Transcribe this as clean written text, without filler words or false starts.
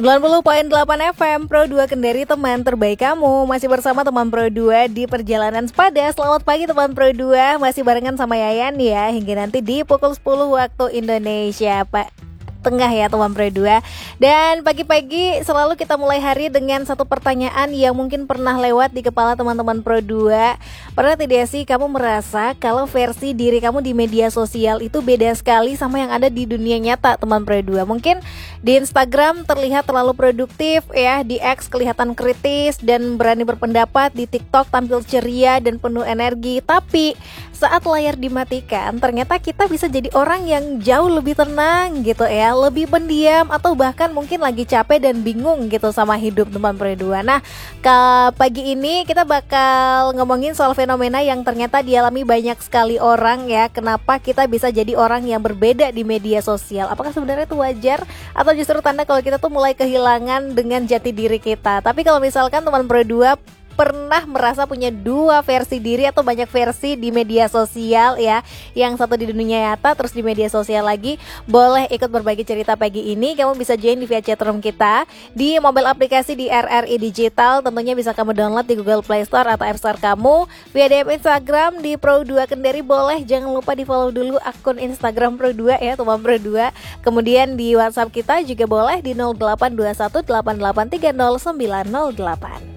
90.8 FM Pro 2 Kendari, teman terbaik kamu. Masih bersama teman Pro 2 di perjalanan sepada. Selamat pagi teman Pro 2. Masih barengan sama Yayan ya, hingga nanti di pukul 10 waktu Indonesia Tengah ya teman Pro 2. Dan pagi-pagi selalu kita mulai hari dengan satu pertanyaan yang mungkin pernah lewat di kepala teman-teman Pro 2. Pernah tidak sih kamu merasa kalau versi diri kamu di media sosial itu beda sekali sama yang ada di dunia nyata teman Pro 2? Mungkin di Instagram terlihat terlalu produktif ya, di X kelihatan kritis dan berani berpendapat, di TikTok tampil ceria dan penuh energi. Tapi saat layar dimatikan, ternyata kita bisa jadi orang yang jauh lebih tenang gitu ya, lebih pendiam, atau bahkan mungkin lagi capek dan bingung gitu sama hidup teman Pro 2. Nah, ke pagi ini kita bakal ngomongin soal fenomena yang ternyata dialami banyak sekali orang ya. Kenapa kita bisa jadi orang yang berbeda di media sosial? Apakah sebenarnya itu wajar atau justru tanda kalau kita tuh mulai kehilangan dengan jati diri kita? Tapi kalau misalkan teman Pro 2 pernah merasa punya dua versi diri atau banyak versi di media sosial ya, yang satu di dunia nyata terus di media sosial lagi, boleh ikut berbagi cerita pagi ini. Kamu bisa join di via chatroom kita di mobile aplikasi di RRI Digital. Tentunya bisa kamu download di Google Play Store atau App Store kamu, via DM Instagram di Pro 2 Kendari. Boleh jangan lupa di follow dulu akun Instagram Pro 2 ya teman Pro 2. Kemudian di WhatsApp kita juga boleh di 082188309008.